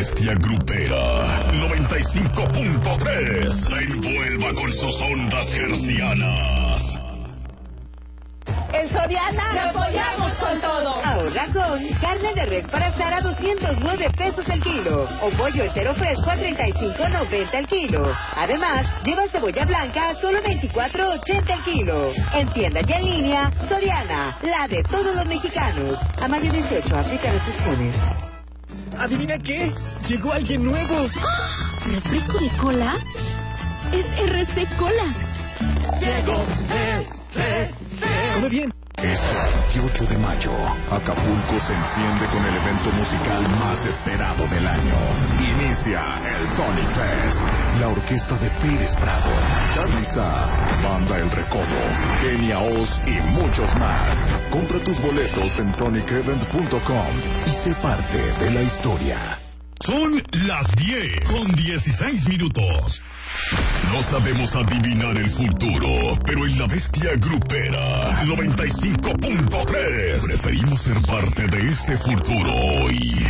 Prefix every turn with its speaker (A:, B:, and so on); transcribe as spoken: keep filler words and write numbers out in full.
A: bestia grupera noventa y cinco punto tres te envuelva con sus ondas hercianas.
B: En Soriana
C: ¡te apoyamos con todo!
D: Ahorra con carne de res para asar a doscientos nueve pesos el kilo o pollo entero fresco a treinta y cinco noventa el kilo. Además, lleva cebolla blanca a solo veinticuatro ochenta el kilo. En tienda y en línea, Soriana, la de todos los mexicanos. A mayo dieciocho, aplica restricciones.
E: ¿Adivina qué? Llegó alguien nuevo.
C: ¿Refresco de cola? Es R C Cola.
E: Llegó R C. Come bien.
A: Este veintiocho de mayo, Acapulco se enciende con el evento musical más esperado del año. Inicia el Tonic Fest. La orquesta de Pérez Prado, Charly Sa, Banda El Recodo, Kenia Oz y muchos más. Compra tus boletos en tonic event punto com y sé parte de la historia. Son las diez con dieciséis minutos. No sabemos adivinar el futuro, pero en la bestia grupera noventa y cinco punto tres preferimos ser parte de ese futuro hoy.